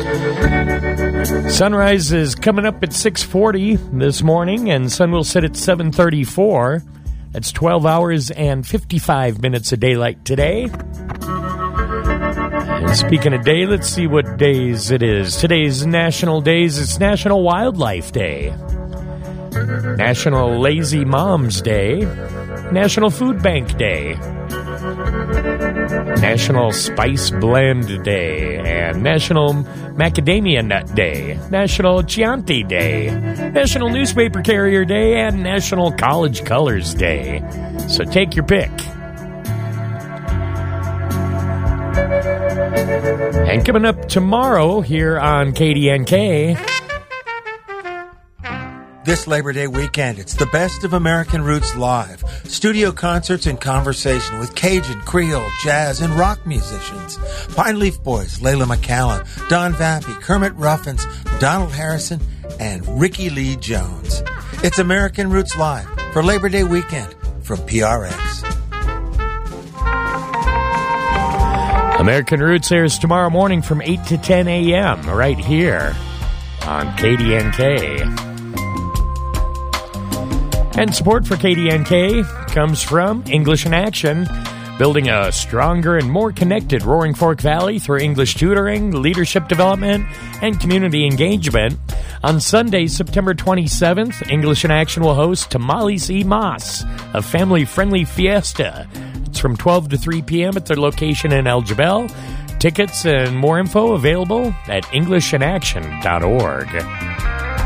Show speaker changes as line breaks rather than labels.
Sunrise is coming up at 6:40 this morning, and sun will set at 7:34. That's 12 hours and 55 minutes of daylight today. And speaking of day, let's see what days it is. Today's national days. It's National Wildlife Day, National Lazy Moms Day, National Food Bank Day, National Spice Blend Day, and National Macadamia Nut Day, National Chianti Day, National Newspaper Carrier Day, and National College Colors Day. So take your pick. And coming up tomorrow here on KDNK,
this Labor Day weekend, it's the Best of American Roots Live. Studio concerts and conversation with Cajun, Creole, jazz, and rock musicians. Pine Leaf Boys, Layla McCallan, Don Vappy, Kermit Ruffins, Donald Harrison, and Ricky Lee Jones. It's American Roots Live for Labor Day weekend from PRX.
American Roots airs tomorrow morning from 8 to 10 a.m. right here on KDNK. And support for KDNK comes from English in Action, building a stronger and more connected Roaring Fork Valley through English tutoring, leadership development, and community engagement. On Sunday, September 27th, English in Action will host Tamales y Mas, a family-friendly fiesta. It's from 12 to 3 p.m. at their location in El Jebel. Tickets and more info available at EnglishInAction.org.